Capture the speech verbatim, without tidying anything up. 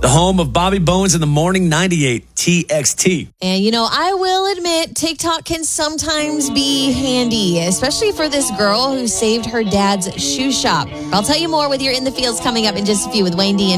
the home of Bobby Bones in the Morning, ninety-eight T X T. And, you know, I will admit TikTok can sometimes be handy, especially for this girl who saved her dad's shoe shop. I'll tell you more with your In the Fields coming up in just a few with Wayne D.